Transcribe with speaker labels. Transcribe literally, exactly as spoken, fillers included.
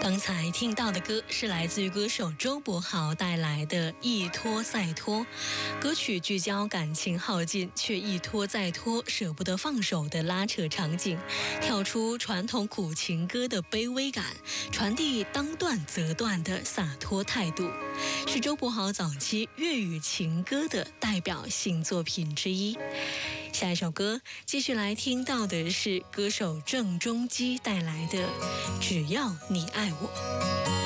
Speaker 1: 刚才听到的歌是来自于歌手周柏豪带来的《一拖再拖》，歌曲聚焦感情耗尽却一拖再拖舍不得放手的拉扯场景，跳出传统苦情歌的卑微感，传递当断则断的洒脱态度，是周柏豪早期粤语情歌的代表性作品之一。下一首歌继续来听到的是歌手郑中基带来的《只要你爱我》。